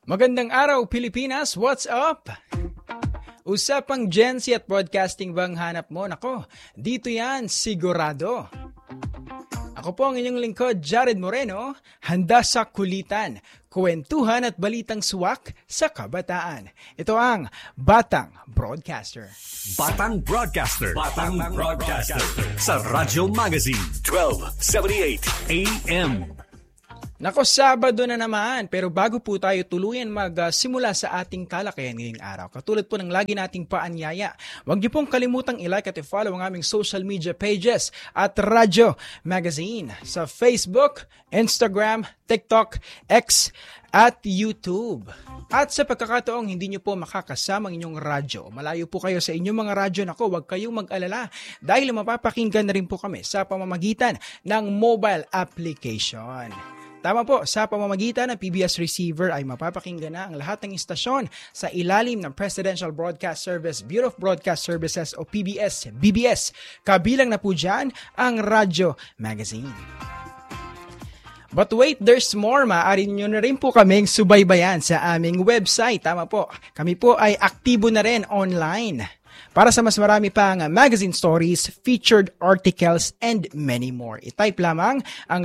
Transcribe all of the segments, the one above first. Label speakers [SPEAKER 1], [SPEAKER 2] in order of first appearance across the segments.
[SPEAKER 1] Magandang araw, Pilipinas! What's up? Usapang Gen Z at broadcasting bang hanap mo? Nako, dito yan, sigurado. Ako po ang inyong lingkod, Jared Moreno, handa sa kulitan, kwentuhan at balitang suwak sa kabataan. Ito ang Batang Broadcaster.
[SPEAKER 2] Batang Broadcaster. Batang Broadcaster. Sa Radyo Magazine 1278 AM.
[SPEAKER 1] Nako, Sabado na naman, pero bago po tayo tuluyan magsimula sa ating talakayan ngayong araw, katulad po ng lagi nating paanyaya, huwag niyo pong kalimutang i-like at i-follow ang aming social media pages at Radyo Magazine sa Facebook, Instagram, TikTok, X, at YouTube. At sa pagkakataong hindi nyo po makakasama ang inyong radyo, malayo po kayo sa inyong mga radyo, nako, huwag kayong mag-alala dahil mapapakinggan na rin po kami sa pamamagitan ng mobile application. Tama po, sa pamamagitan ng PBS receiver ay mapapakinggan na ang lahat ng istasyon sa ilalim ng Presidential Broadcast Service, Bureau of Broadcast Services o PBS-BBS. Kabilang na po dyan ang Radyo Magazine. But wait, there's more. Maaari nyo na rin po kaming subaybayan sa aming website. Tama po, kami po ay aktibo na rin online. Para sa mas marami pang magazine stories, featured articles, and many more. I-type lamang ang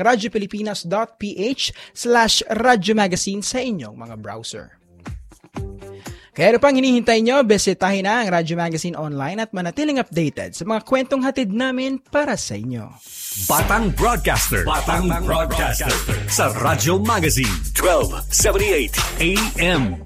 [SPEAKER 1] radiopilipinas.ph/Radyo Magazine sa inyong mga browser. Kaya ano pang hinihintay nyo, bisitahin na ang Radyo Magazine online at manatiling updated sa mga kwentong hatid namin para sa inyo.
[SPEAKER 2] Batang Broadcaster. Batang Broadcaster. Sa Radyo Magazine 1278 AM.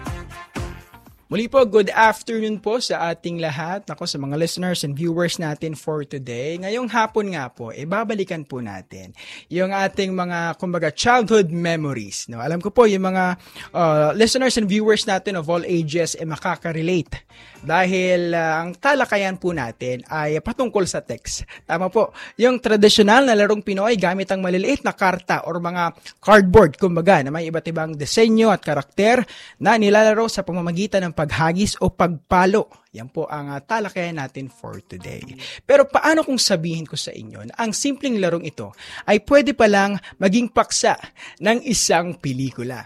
[SPEAKER 1] Muli po, good afternoon po sa ating lahat. Ako, sa mga listeners and viewers natin for today. Ngayong hapon nga po, babalikan po natin yung ating mga, kumbaga, childhood memories. No? Alam ko po, yung mga listeners and viewers natin of all ages makaka-relate. Dahil ang talakayan po natin ay patungkol sa text. Tama po, yung tradisyonal na larong Pinoy gamit ang maliliit na karta or mga cardboard, kumbaga, na may iba't ibang disenyo at karakter na nilalaro sa pamamagitan ng paghagis o pagpalo. Yan po ang talakayan natin for today. Pero paano kung sabihin ko sa inyo na ang simpleng larong ito ay pwede palang maging paksa ng isang pelikula?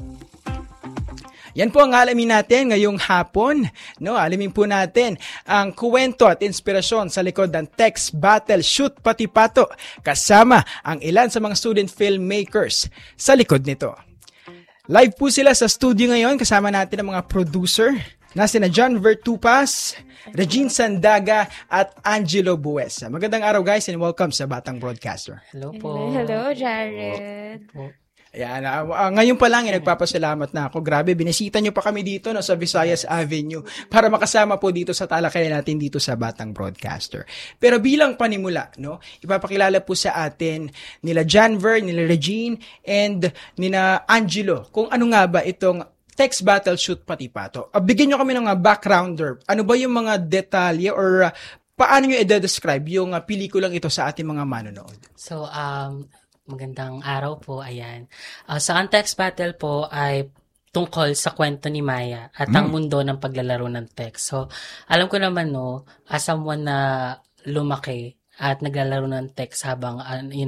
[SPEAKER 1] Yan po ang alamin natin ngayong hapon. No, alamin po natin ang kwento at inspirasyon sa likod ng text battle shoot pati pato kasama ang ilan sa mga student filmmakers sa likod nito. Live po sila sa studio ngayon kasama natin ang mga producer na sina John Vertupas, Regine Sandaga at Angelo Buesa. Magandang araw guys and welcome sa Batang Broadcaster.
[SPEAKER 3] Hello po.
[SPEAKER 4] Hello, Jared.
[SPEAKER 1] Ayan, ngayon pa lang nagpapasalamat na ako. Grabe, binisita nyo pa kami dito sa Visayas Avenue para makasama po dito sa talakayan natin dito sa Batang Broadcaster. Pero bilang panimula, no, ipapakilala po sa atin nila Janver, nila Regine, and nila Angelo kung ano nga ba itong text battle shoot pati pato. Bigyan nyo kami ng backgrounder. Ano ba yung mga detalye or paano nyo i-describe yung pelikulang ito sa ating mga manonood?
[SPEAKER 3] So, magandang araw po, ayan. Sa text battle po ay tungkol sa kwento ni Maya at ang mundo ng paglalaro ng text. So, alam ko naman, no, as someone na lumaki at naglalaro ng text habang,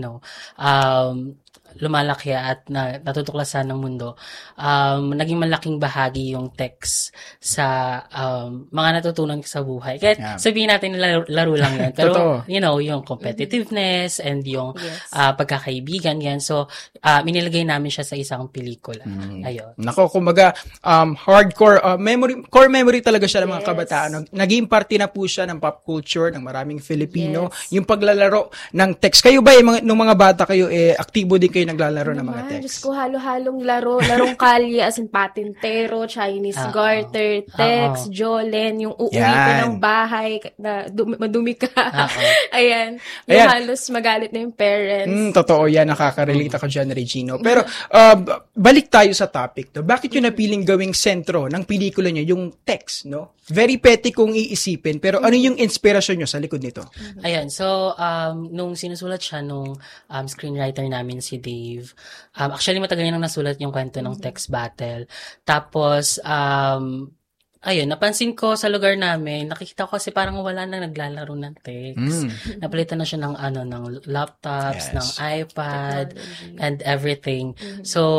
[SPEAKER 3] lumalaki at natutuklasan ng mundo, naging malaking bahagi yung text sa mga natutunan sa buhay. Kaya sabihin natin laro lang yan. Pero, yung competitiveness and yung pagkakaibigan yan. So, inilagay namin siya sa isang pelikula. Ayun.
[SPEAKER 1] Nako, kumbaga, hardcore, core memory talaga siya ng mga kabataan. Naging parte na po siya ng pop culture ng maraming Filipino. Yung paglalaro ng text. Kayo ba, nung mga bata kayo, aktibo din kayo naglalaro ng mga text?
[SPEAKER 4] Diyos ko, halo-halong laro. Larong kalye, as in patintero, Chinese garter, text, jolen, yung uuwi ko ng bahay, na madumi ka. Ayan. Yung halos magalit na yung parents.
[SPEAKER 1] Totoo yan, nakaka-relate ako dyan, Regino. Pero, balik tayo sa topic to. Bakit yung napiling gawing sentro ng pelikula nyo, yung text, no? Very petty kung iisipin, pero ano yung inspirasyon nyo sa likod nito?
[SPEAKER 3] Ayan, so, nung sinusulat siya nung screenwriter namin si Dave, actually matagal nang nasulat yung kwento ng text battle. Tapos, ayun, napansin ko sa lugar namin, nakikita ko kasi parang wala nang naglalaro ng text. Napalitan na siya ng laptops, ng iPad, and everything. So,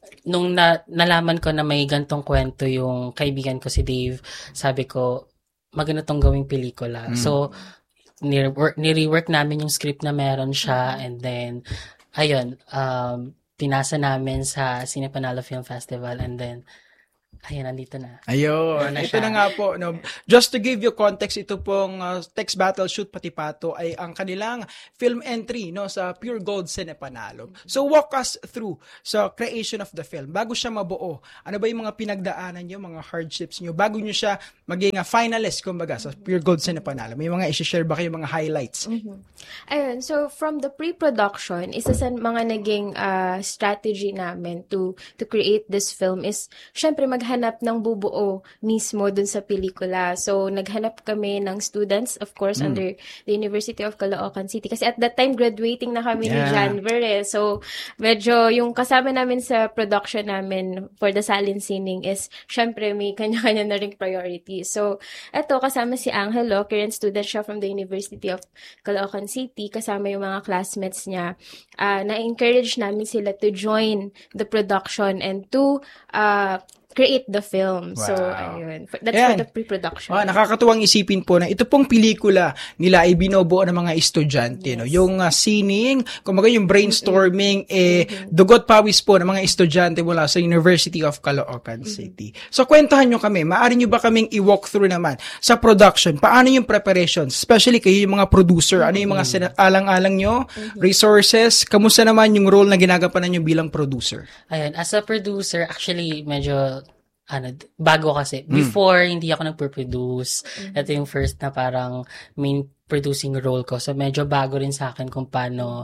[SPEAKER 3] nung nalaman ko na may gantong kwento yung kaibigan ko si Dave, sabi ko, maganda tong gawing pelikula. So, ni-rework namin yung script na meron siya, and then, ayun, pinasa namin sa Cinepanalo Film Festival, and then, ayun, nandito na.
[SPEAKER 1] Ayun, ito na nga po. No? Just to give you context, ito pong Text Battle Shoot Pati Pato ay ang kanilang film entry no sa Pure Gold Cinepanalo. So walk us through sa creation of the film. Bago siya mabuo, ano ba yung mga pinagdaanan nyo, mga hardships nyo, bago nyo siya maging finalist, kumbaga, sa Pure Gold Cinepanalo? May mga i-share ba kayo, mga highlights?
[SPEAKER 4] Ayun, so from the pre-production, isa sa mga naging strategy namin to create this film is, syempre, maghanap ng bubuo mismo dun sa pelikula. So, naghanap kami ng students, of course, under the University of Caloocan City. Kasi at that time, graduating na kami ni Janver eh. So, medyo yung kasama namin sa production namin for the Salin Sining is, syempre, may kanya-kanya na ring priority. So, eto, kasama si Angelo, current student siya from the University of Caloocan City, kasama yung mga classmates niya. Na-encourage namin sila to join the production and to create the film. Wow. So, ayun. That's for the pre-production.
[SPEAKER 1] Nakakatuwang isipin po na ito pong pelikula nila ay binubuo ng mga estudyante. No? Yung sining, kumbaga yung brainstorming, dugot pawis po ng mga estudyante mula sa University of Caloocan City. So, kwentuhan nyo kami. Maaari nyo ba kaming i-walk through naman sa production? Paano yung preparation? Especially kayo yung mga producer. Ano yung mga alang-alang nyo? Resources? Kamusta naman yung role na ginagampanan nyo bilang producer?
[SPEAKER 3] Ayun, as a producer, actually, medyo bago kasi. Before, hindi ako nagpo-produce. Ito yung first na parang main producing role ko. So, medyo bago rin sa akin kung paano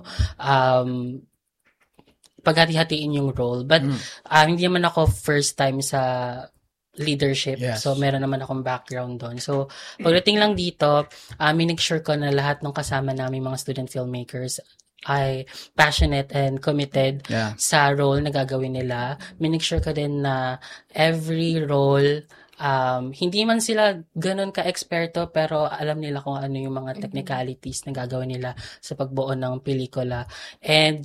[SPEAKER 3] paghati-hatiin yung role. But, hindi naman ako first time sa leadership. Yes. So, meron naman akong background doon. So, pagdating lang dito, make sure ko na lahat ng kasama namin mga student filmmakers ay passionate and committed sa role na gagawin nila. Make sure ka din na every role, hindi man sila ganun ka-eksperto, pero alam nila kung ano yung mga technicalities na gagawin nila sa pagbuo ng pelikula. And,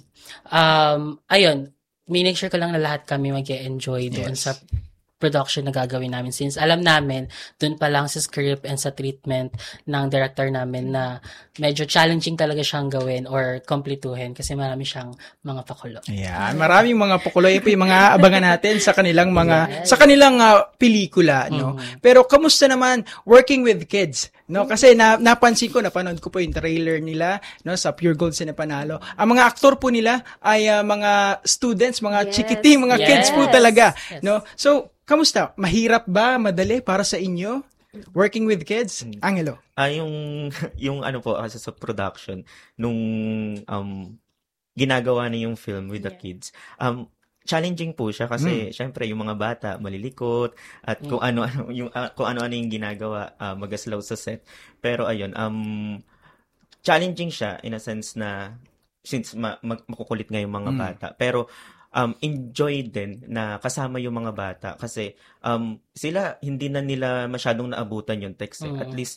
[SPEAKER 3] ayun, make sure ko lang na lahat kami mag-enjoy doon sa production na gagawin namin, since alam namin dun pa lang sa script and sa treatment ng director namin na medyo challenging talaga siyang gawin or kompletuhin kasi marami siyang mga pakulo.
[SPEAKER 1] Ayan, maraming mga pakulo. Yung mga abangan natin sa kanilang mga sa kanilang pelikula, no. Pero kamusta naman working with kids, no? Kasi napansin ko, napanood ko po yung trailer nila, no, sa Pure Gold Cinepanalo. Ang mga aktor po nila ay mga students, mga chikiting, mga kids po talaga, no. So kamusta? Mahirap ba? Madali para sa inyo? Working with kids? Angelo?
[SPEAKER 5] Yung ano po, sa production, nung ginagawa na yung film with the kids, challenging po siya kasi syempre yung mga bata malilikot at kung ano-ano yung ginagawa, magaslaw sa set. Pero ayun, challenging siya in a sense na since makukulit nga yung mga bata. Pero enjoy din na kasama yung mga bata kasi sila hindi na nila masyadong naabutan yung text. At least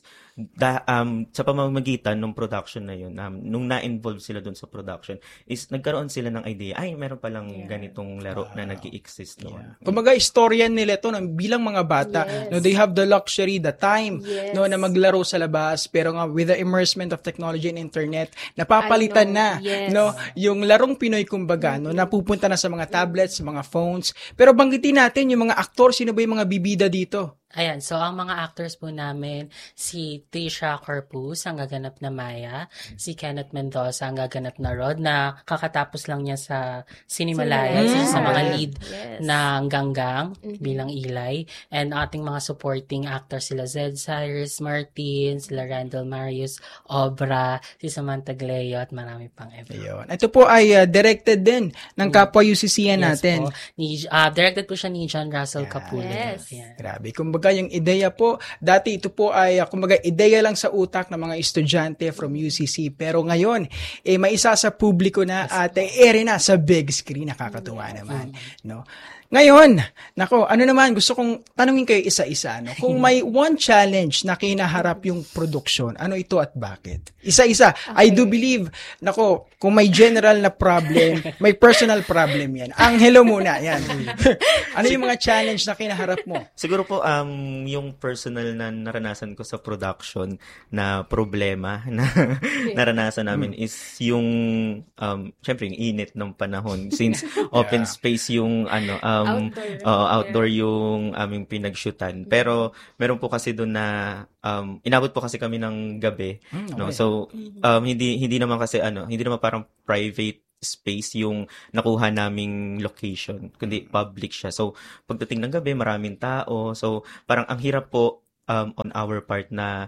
[SPEAKER 5] sa pamamagitan ng production na yun, nung na-involve sila dun sa production, is nagkaroon sila ng idea, ay meron palang ganitong laro na nag-i-exist noon.
[SPEAKER 1] Kumbaga istoryan nila to bilang mga bata, no, they have the luxury, the time, no, na maglaro sa labas, pero nga with the immersement of technology and internet, napapalitan na, no, yung larong Pinoy kumbaga, no, napupunta na sa mga tablets, mga phones. Pero banggitin natin yung mga aktor, sino ba yung mga bibida dito?
[SPEAKER 3] Ayan, so ang mga actors po namin, si Trisha Corpus, ang gaganap na Maya, si Kenneth Mendoza, ang gaganap na Rod, na kakatapos lang niya sa Cinemalaya, sa mga lead ng Ganggang bilang Eli, and ating mga supporting actors sila Zed Cyrus Martin, sila Randall Marius, Obra, si Samantha Gleo, at marami pang everyone.
[SPEAKER 1] Ito po ay directed din ng kapwa UCC natin.
[SPEAKER 3] Po. Directed po siya ni John Russell Capullo.
[SPEAKER 1] Grabe, kumbaga kumbaga yung ideya po, dati ito po ay kumbaga ideya lang sa utak ng mga estudyante from UCC, pero ngayon maisa sa publiko na at ere na sa big screen. Nakakatuwa naman, no? Ngayon, ano naman, gusto kong tanungin kayo isa-isa, no? Kung may one challenge na kinaharap yung production, ano ito at bakit? Isa-isa. Okay. I do believe, kung may general na problem, may personal problem yan. Angelo muna, yan. Ano yung mga challenge na kinaharap mo?
[SPEAKER 5] Siguro po, yung personal na naranasan ko sa production na problema na naranasan namin is yung, syempre, yung init ng panahon. Since open space yung, outdoor yung aming pinag-shootan. Pero meron po kasi doon na inabot po kasi kami ng gabi, no. So hindi naman kasi hindi naman parang private space yung nakuha naming location, kundi public siya. So pagdating ng gabi, maraming tao. So parang ang hirap po on our part na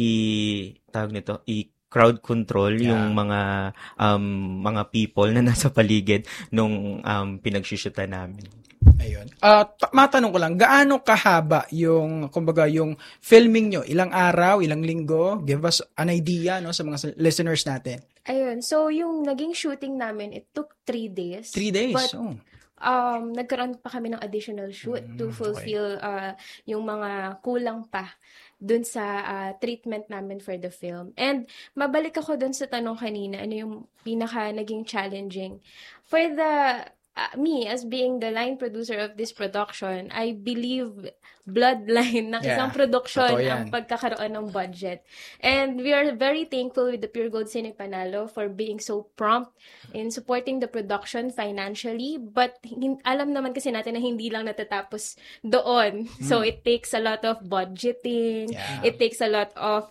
[SPEAKER 5] crowd control yung mga people na nasa paligid nung pinagsushutan namin.
[SPEAKER 1] Ayun. Matanong ko lang, gaano kahaba yung filming nyo? Ilang araw, ilang linggo? Give us an idea, no, sa mga listeners natin.
[SPEAKER 4] Ayun. So, yung naging shooting namin, it took 3 days.
[SPEAKER 1] 3 days?
[SPEAKER 4] But, nagkaroon pa kami ng additional shoot to fulfill yung mga kulang pa dun sa treatment namin for the film. And mabalik ako dun sa tanong kanina, ano yung pinaka naging challenging. For me, as being the line producer of this production, I believe bloodline ng isang production ang pagkakaroon ng budget. And we are very thankful with the Pure Gold Cine Panalo for being so prompt in supporting the production financially. But alam naman kasi natin na hindi lang natatapos doon. So it takes a lot of budgeting. It takes a lot of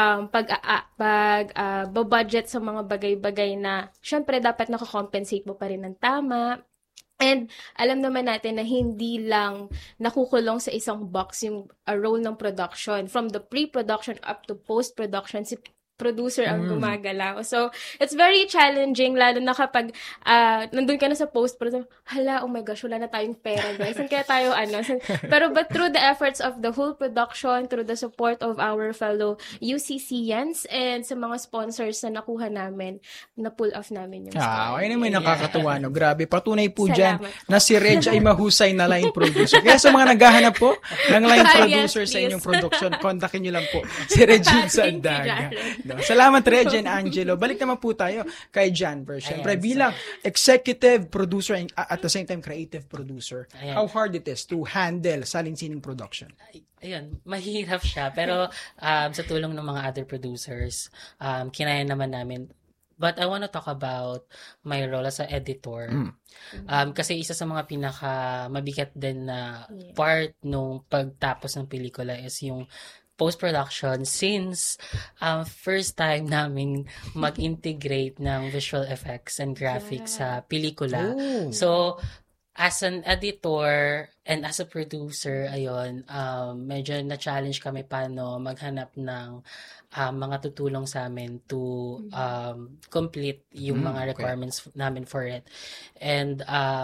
[SPEAKER 4] budget sa mga bagay-bagay na syempre dapat nakakompensate mo pa rin ng tama. And alam naman natin na hindi lang nakukulong sa isang box yung role ng production. From the pre-production up to post-production, si producer ang gumagalaw. So, it's very challenging, lalo na kapag nandun ka na sa post-production, oh my gosh, wala na tayong pera, guys. Saan kaya tayo, but through the efforts of the whole production, through the support of our fellow UCCians, and sa mga sponsors na nakuha namin, na-pull off namin yung story.
[SPEAKER 1] Ay naman, nakakatuwa, no? Grabe, patunay po dyan na si Reg ay mahusay na line producer. Kaya sa mga naghahanap po ng line producer sa inyong production, kontakin nyo lang po si Regine Sandaga. Salamat, Reg and Angelo. Balik naman po tayo kay Janver. Siyempre, bilang executive producer and at the same time creative producer, how hard it is to handle Saling-Sining production?
[SPEAKER 3] Ayun, mahirap siya. Pero sa tulong ng mga other producers, kinaya naman namin. But I want to talk about my role as an editor. Kasi isa sa mga pinaka-mabigat din na part nung pagtapos ng pelikula is yung post-production, since first time namin mag-integrate ng visual effects and graphics sa pelikula. So, as an editor and as a producer, medyo na-challenge kami paano maghanap ng mga tutulong sa amin to complete yung mga requirements namin for it. And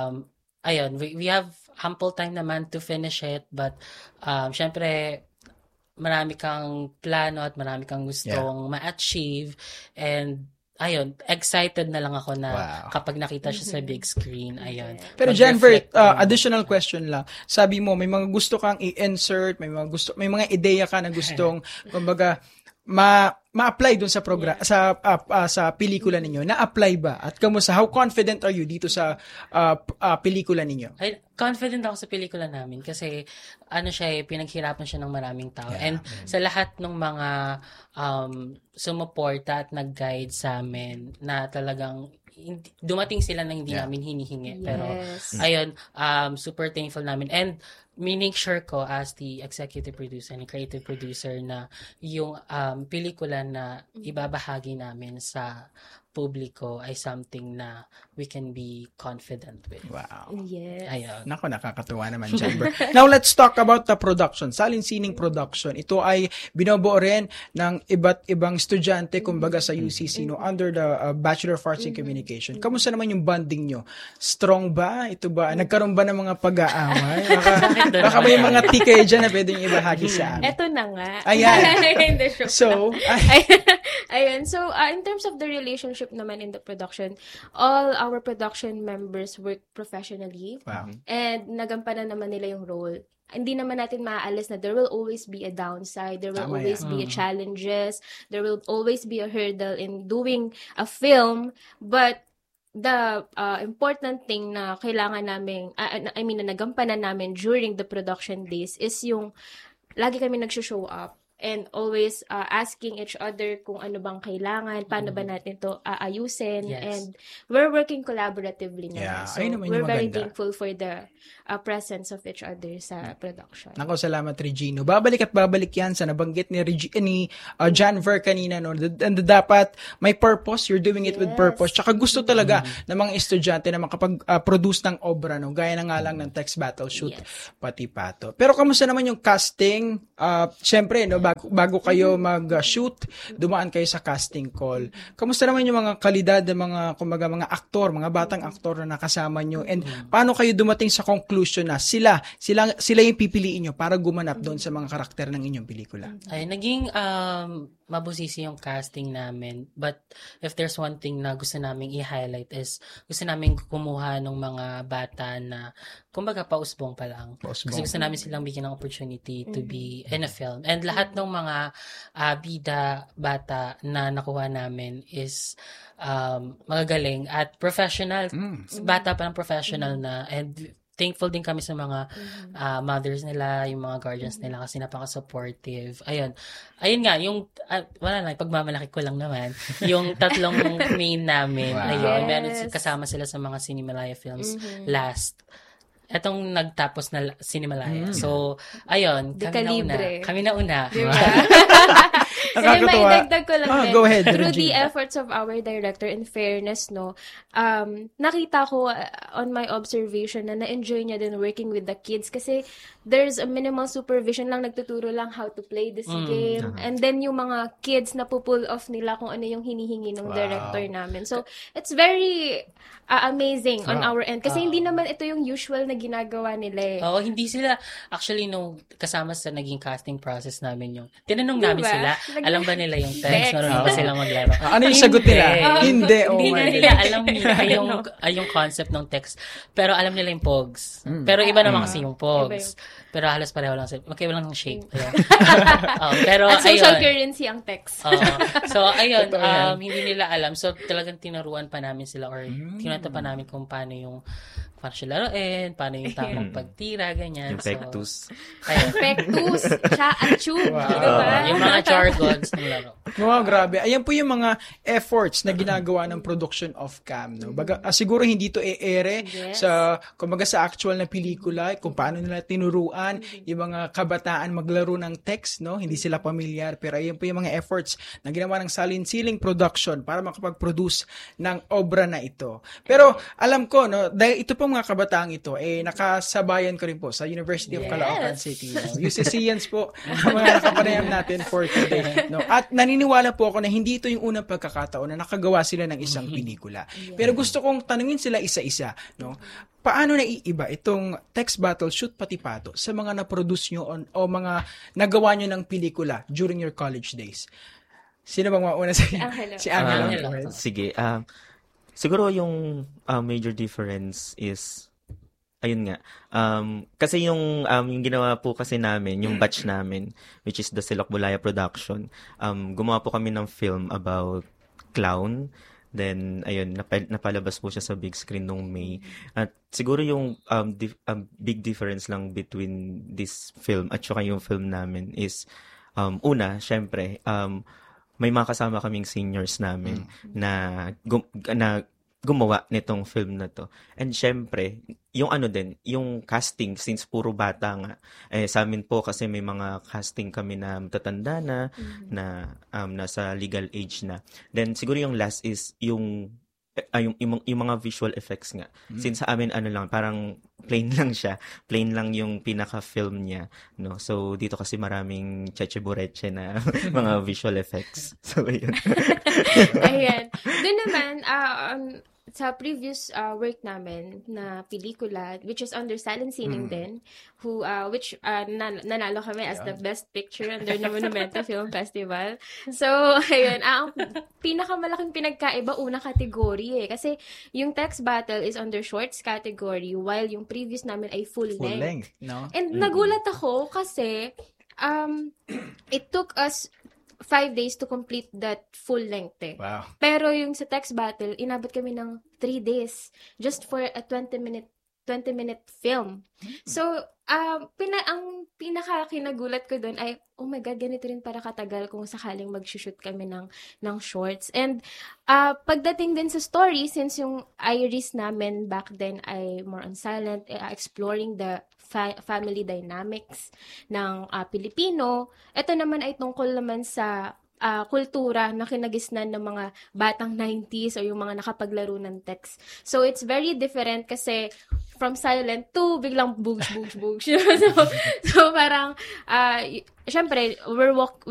[SPEAKER 3] we have ample time naman to finish it, but syempre, marami kang plano at marami kang gustong ma-achieve, and excited na lang ako na kapag nakita siya sa big screen,
[SPEAKER 1] Pero Janver, additional question lang. Sabi mo, may mga gusto kang i-insert, may mga ideya ka na gustong, kumbaga, ma-apply dun sa sa pelikula ninyo. Na-apply ba? At kamusta? How confident are you dito sa pelikula ninyo?
[SPEAKER 3] Confident ako sa pelikula namin kasi pinaghirapan siya ng maraming tao. And sa lahat ng mga sumuporta at nag-guide sa amin na talagang dumating sila na hindi namin hinihingi. Pero super thankful namin. And meaning sure ko as the executive producer and creative producer na yung pelikula na ibabahagi namin sa publiko ay something na we can be confident with.
[SPEAKER 1] Wow.
[SPEAKER 4] Yes.
[SPEAKER 3] Ayun.
[SPEAKER 1] Nako, nakakatuwa naman, Jenber. Now, let's talk about the production. Salinsining production. Ito ay binobuo rin ng iba't ibang estudyante, kumbaga sa UCC, no, under the Bachelor of Arts in Communication. Kamusta naman yung bonding nyo? Strong ba? Ito ba? Nagkaroon ba ng mga pag-aaway? Baka may mga tika dyan na pwedeng ibahagi sa amin.
[SPEAKER 4] Ito na nga.
[SPEAKER 1] Ayan.
[SPEAKER 4] Hindi, sure.
[SPEAKER 1] So,
[SPEAKER 4] Ayan. So, in terms of the relationship naman in the production, all our production members work professionally.
[SPEAKER 1] wow.
[SPEAKER 4] And nagampanan naman nila yung role. Hindi naman natin maaalis na there will always be a downside, there will
[SPEAKER 1] Tama
[SPEAKER 4] always
[SPEAKER 1] yan.
[SPEAKER 4] be a challenges, there will always be a hurdle in doing a film, but the important thing na kailangan namin, na nagampanan namin during the production days is yung lagi kami nag-show up and always asking each other kung ano bang kailangan, paano ba natin to aayusin,
[SPEAKER 3] Yes.
[SPEAKER 4] and we're working collaboratively naman.
[SPEAKER 1] Yeah,
[SPEAKER 4] So,
[SPEAKER 1] ayun naman yung
[SPEAKER 4] we're very
[SPEAKER 1] maganda.
[SPEAKER 4] thankful for the presence of each other sa production.
[SPEAKER 1] Nako, salamat, Regino. Babalik at babalik yan sa nabanggit ni Jan Ver kanina, no? And dapat may purpose, you're doing it with
[SPEAKER 4] Yes.
[SPEAKER 1] purpose. Tsaka gusto talaga ng mga estudyante na makapag-produce ng obra, no? Gaya na nga lang ng text battle shoot,
[SPEAKER 4] Yes.
[SPEAKER 1] pati pato. Pero kamusta naman yung casting? Syempre, no, bago kayo mag-shoot, dumaan kayo sa casting call. Kamusta naman yung mga kalidad ng mga aktor, mga batang aktor na nakasama nyo? And paano kayo dumating sa conclusion na sila yung pipiliin nyo para gumanap doon sa mga karakter ng inyong pelikula?
[SPEAKER 3] Ay, naging mabusisi yung casting namin. But if there's one thing na gusto naming i-highlight is gusto naming kumuha ng mga bata na kumbaga pausbong pa lang.
[SPEAKER 1] Pausbong.
[SPEAKER 3] Kasi gusto namin silang bigyan ng opportunity to be in a film. And lahat ng mga bida bata na nakuha namin is magagaling at professional. Bata pa ng professional na, and thankful din kami sa mga mothers nila, yung mga guardians nila kasi napaka-supportive. Ayun nga, yung, wala lang, pagmamalaki ko lang naman, yung tatlong main namin,
[SPEAKER 1] Wow.
[SPEAKER 3] ayun,
[SPEAKER 4] Yes.
[SPEAKER 3] meron kasama sila sa mga Cinemalaya films last. Etong nagtapos na Cinemalaya. So, ayun,
[SPEAKER 4] De Calibre.
[SPEAKER 3] kami na una.
[SPEAKER 4] Diba?
[SPEAKER 1] Nakakatuwa.
[SPEAKER 4] Maidagdag ko lang din.
[SPEAKER 1] Go ahead,
[SPEAKER 4] Through the
[SPEAKER 1] Regina.
[SPEAKER 4] efforts of our director, in fairness, no, nakita ko on my observation na na-enjoy niya din working with the kids kasi there's a minimal supervision lang, nagtuturo lang how to play this game. And then yung mga kids na pull off nila kung ano yung hinihingi ng director namin. So, it's very amazing on our end. Kasi hindi naman ito yung usual na ginagawa nila eh.
[SPEAKER 3] Oo, hindi sila, actually, no, kasama sa naging casting process namin yung, tinanong namin
[SPEAKER 4] Diba?
[SPEAKER 3] sila, alam ba nila yung text?
[SPEAKER 4] Text.
[SPEAKER 3] Marunong ba silang maglaro?
[SPEAKER 1] Ano yung sagot nila? Hindi. Oh
[SPEAKER 3] Hindi
[SPEAKER 1] my
[SPEAKER 3] na
[SPEAKER 1] God.
[SPEAKER 3] nila alam nila yung concept ng text. Pero alam nila yung pogs. Pero iba naman kasi yung pogs. Pero halos pareho lang sila. Magkaiba lang ng shape. Ayan. Pero
[SPEAKER 4] At social
[SPEAKER 3] ayun.
[SPEAKER 4] currency ang text.
[SPEAKER 3] So, ayun, hindi nila alam. So, talagang tinuruan pa namin sila or kinanta pa namin kung paano siya laruin, paano yung tamang pagtira, ganyan.
[SPEAKER 5] Yung pectus.
[SPEAKER 3] Ayun.
[SPEAKER 4] Pectus, cha, achu, diba?
[SPEAKER 3] Yung mga jargons ng laro.
[SPEAKER 1] Wow, grabe. Ayan po yung mga efforts na ginagawa ng production of cam, no? Siguro hindi to e-ere sa kumbaga sa actual na pelikula, kung paano nila tinuruan yung mga kabataan maglaro ng text, no? Hindi sila pamilyar, pero ayan po yung mga efforts na ginawa ng Salinsiling Production para makapag-produce ng obra na ito. Pero alam ko, no, dahil ito pong mga kabataang ito, nakasabayan ko rin po sa University of Caloocan City. No? UCCians po, ang mga nakapanayam natin for today. No? At naniniwala po ako na hindi ito yung unang pagkakataon na nakagawa sila ng isang pelikula. Pero gusto kong tanungin sila isa-isa. No? Paano naiiba itong text battle shoot pati pato sa mga na-produce nyo o mga nagawa nyo ng pelikula during your college days? Sino bang mauna sa si Angelo?
[SPEAKER 5] Sige. Siguro yung major difference is ayun nga. Kasi yung ginawa po kasi namin, yung batch namin, which is the Silok Bulaya Production, gumawa po kami ng film about clown. Then, ayun, napalabas po siya sa big screen nung May. At siguro yung big difference lang between this film at saka yung film namin is, una, syempre, may mga kasama kaming seniors namin na gumawa nitong film na to. And syempre, yung yung casting, since puro bata nga, sa amin po kasi may mga casting kami na matatanda na, nasa legal age na. Then siguro yung last is yung mga visual effects nga. Since sa amin parang plain lang siya. Plain lang yung pinaka-film niya, no. So dito kasi maraming cheche-bureche na mga visual effects. So ayun.
[SPEAKER 4] Ayan. Doon naman sa previous work namin na pelikula, which is under Silent Sining din, which nanalo kami as the best picture under the Monumento Film Festival. So, ayun, ang pinakamalaking pinagkaiba, unang kategory Kasi yung text battle is under shorts category, while yung previous namin ay full length.
[SPEAKER 1] No?
[SPEAKER 4] And nagulat ako kasi it took us 5 days to complete that full length
[SPEAKER 1] Wow.
[SPEAKER 4] Pero yung sa text battle, inabot kami ng 3 days just for a 20-minute film. So, ang pinaka-kinagulat ko doon ay, oh my God, ganito rin para katagal kung sakaling mag-shoot kami ng shorts. And pagdating din sa story, since yung iris namin back then ay more on silent, exploring the family dynamics ng Pilipino, ito naman ay tungkol naman sa kultura na kinagisnan ng mga batang 90s o yung mga nakapaglaro ng text. So, it's very different kasi from silent to biglang boogs. So, parang, syempre,